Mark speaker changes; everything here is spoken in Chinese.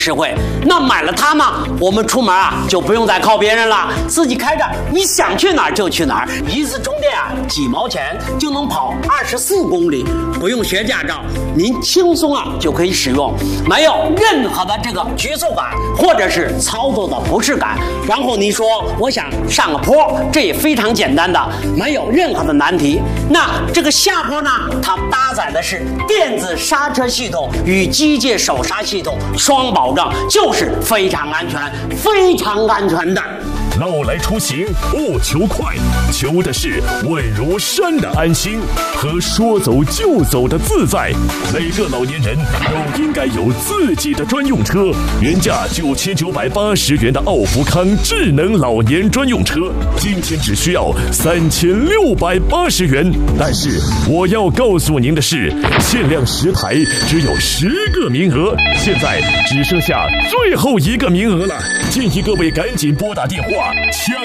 Speaker 1: 实惠。那买了它呢，我们出门啊就不用再靠别人了，自己开着，你想去哪儿就去哪儿，一次充电啊几毛钱就能跑24公里，不用学驾照，您轻松啊就可以使用，没有任何的这个局促感或者是操作的不适感。然后你说我想上个坡，这也非常简单的，没有任何的难题。那这个下坡呢，它搭载的是电子刹车系统与机械手刹系统双保证，就是非常安全、非常安全的。
Speaker 2: 老来出行不求快，求的是稳如山的安心和说走就走的自在。每个老年人都应该有自己的专用车，原价9980元的奥福康智能老年专用车，今天只需要3680元。但是我要告诉您的是，限量10台，只有10个名额，现在只剩下最后1个名额了，建议各位赶紧拨打电话抢